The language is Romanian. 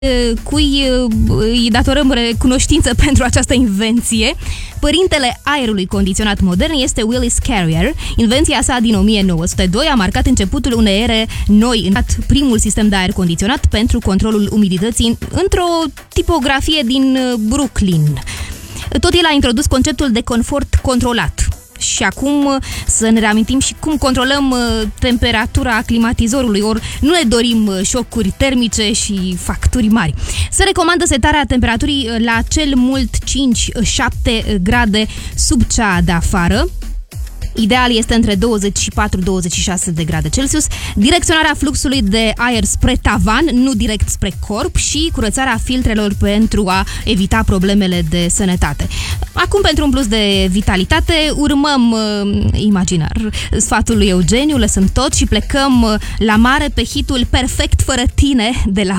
cui îi datorăm recunoștință pentru această invenție. Părintele aerului condiționat modern este Willis Carrier. Invenția sa din 1902 a marcat începutul unei ere noi, în primul sistem de aer condiționat pentru controlul umidității într-o tipografie din Brooklyn. Tot el a introdus conceptul de confort controlat. Și acum să ne reamintim și cum controlăm temperatura climatizorului, ori nu ne dorim șocuri termice și facturi mari. Se recomandă setarea temperaturii la cel mult 5-7 grade sub cea de afară. Ideal este între 24-26 de grade Celsius, direcționarea fluxului de aer spre tavan, nu direct spre corp, și curățarea filtrelor pentru a evita problemele de sănătate. Acum, pentru un plus de vitalitate, urmăm imaginar sfatul lui Eugeniu, lăsăm tot și plecăm la mare pe hitul Perfect fără tine de la